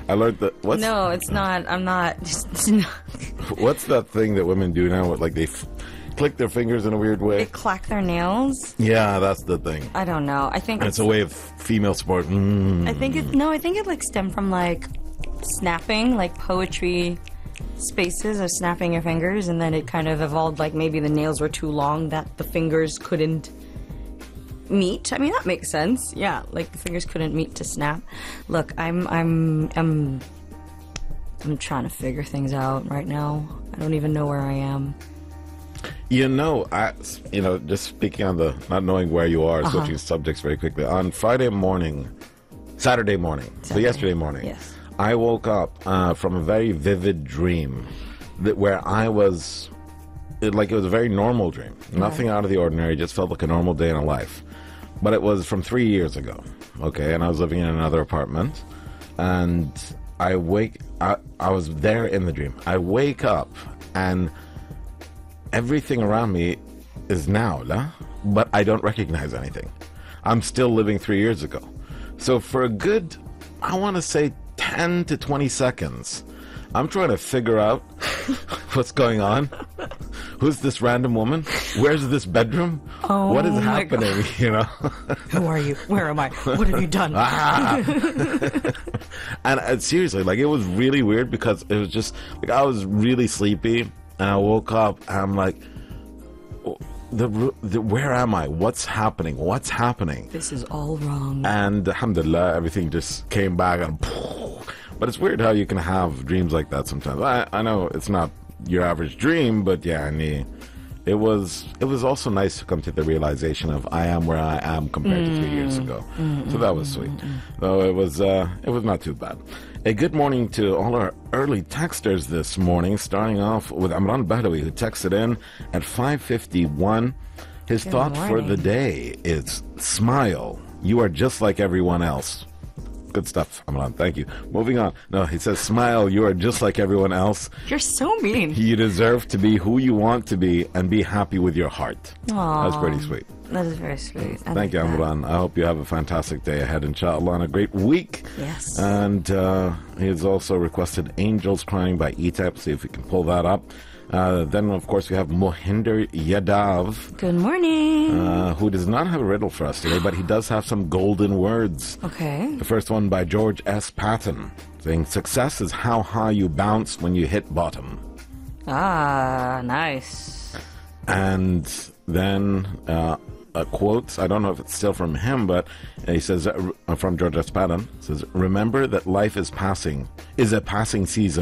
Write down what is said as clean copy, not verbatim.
I learned that. No, it's not. I'm not. It's not. What's that thing that women do now? With, like, they click their fingers in a weird way. They clack their nails. Yeah, that's the thing. I don't know. I think It's a way of female sport. I think it like stemmed from like snapping, like poetry spaces of snapping your fingers, and then it kind of evolved like maybe the nails were too long that the fingers couldn't meet. I mean, that makes sense. Yeah, like the fingers couldn't meet to snap. Look, I'm trying to figure things out right now. I don't even know where I am. Just speaking on the not knowing where you are, switching subjects very quickly. On Saturday morning, so yesterday morning, yes. I woke up from a very vivid dream where I was, it was a very normal dream. Nothing out of the ordinary, just felt like a normal day in a life. But it was from 3 years ago, okay? And I was living in another apartment, and I was there in the dream. I wake up, and everything around me is now, but I don't recognize anything. I'm still living 3 years ago. So for a good, I want to say 10 to 20 seconds, I'm trying to figure out what's going on. Who's this random woman? Where's this bedroom? Oh, what is happening? Who are you? Where am I? What have you done? And seriously, like, it was really weird because it was just like I was really sleepy, and I woke up and I'm like, where am I? What's happening? What's happening? This is all wrong. And alhamdulillah, everything just came back. But it's weird how you can have dreams like that sometimes. I know it's not your average dream, but yeah, it was also nice to come to the realization of I am where I am compared to 3 years ago. So that was sweet. Though it was not too bad. A good morning to all our early texters this morning, starting off with Amran Bahdawi, who texted in at 5:51. His thought for the day is smile. You are just like everyone else. Good stuff, Amran. Thank you. Moving on. No, he says, smile. You are just like everyone else. You're so mean. You deserve to be who you want to be and be happy with your heart. Aww. That's pretty sweet. That is very sweet. Thank you, Amran. I hope you have a fantastic day ahead, inshallah, and a great week. Yes. And he has also requested Angels Crying by ETEP. See if we can pull that up. Then, of course, we have Mohinder Yadav. Good morning. Who does not have a riddle for us today, but he does have some golden words. Okay. The first one by George S. Patton, saying, success is how high you bounce when you hit bottom. Ah, nice. And then a quote, I don't know if it's still from him, but he says, from George S. Patton, says, remember that life is a passing season.